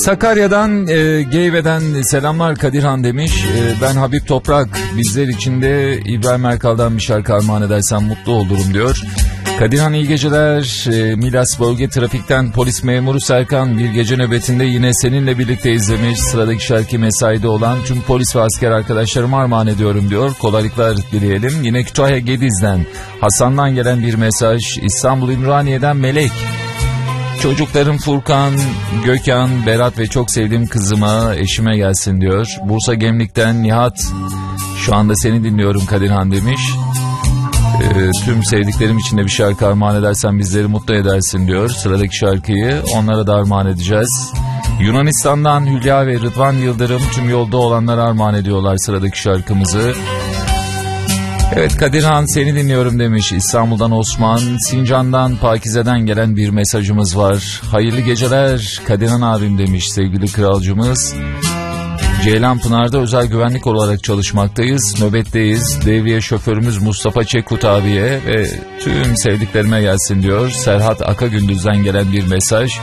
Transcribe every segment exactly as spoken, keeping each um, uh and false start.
Sakarya'dan e, Geyve'den selamlar Kadirhan demiş. E, ben Habib Toprak, bizler için de İbrahim Erkal'dan bir şarkı armağan edersen mutlu olurum diyor. Kadirhan iyi geceler. E, Milas bölge trafikten polis memuru Serkan bir gece nöbetinde yine seninle birlikte izlemiş. Sıradaki şarkı mesaide olan tüm polis ve asker arkadaşlarıma armağan ediyorum diyor. Kolaylıklar dileyelim. Yine Kütahya Gediz'den Hasan'dan gelen bir mesaj. İstanbul İmraniye'den Melek. Çocuklarım Furkan, Gökhan, Berat ve çok sevdiğim kızıma, eşime gelsin diyor. Bursa Gemlik'ten Nihat, şu anda seni dinliyorum Kadirhan demiş. Ee, tüm sevdiklerim için de bir şarkı armağan edersen bizleri mutlu edersin diyor. Sıradaki şarkıyı onlara da armağan edeceğiz. Yunanistan'dan Hülya ve Rıdvan Yıldırım tüm yolda olanlara armağan ediyorlar sıradaki şarkımızı. Evet Kadirhan seni dinliyorum demiş İstanbul'dan Osman. Sincan'dan Pakize'den gelen bir mesajımız var. Hayırlı geceler Kadirhan abim demiş sevgili kralcımız. Ceylanpınar'da özel güvenlik olarak çalışmaktayız. Nöbetteyiz. Devriye şoförümüz Mustafa Çekut abiye ve tüm sevdiklerime gelsin diyor. Serhat Akagündüz'den gelen bir mesaj.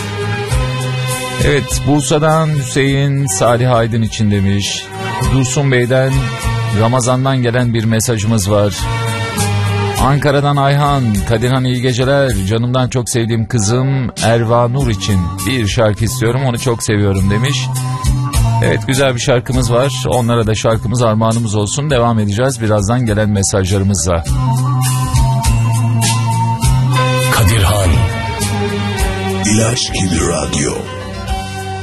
Evet Bursa'dan Hüseyin Salih Aydın için demiş. Dursun Bey'den Ramazan'dan gelen bir mesajımız var. Ankara'dan Ayhan, Kadirhan iyi geceler. Canımdan çok sevdiğim kızım Erva Nur için bir şarkı istiyorum. Onu çok seviyorum demiş. Evet güzel bir şarkımız var. Onlara da şarkımız armağanımız olsun. Devam edeceğiz birazdan gelen mesajlarımızla. Kadirhan İlaç gibi radyo.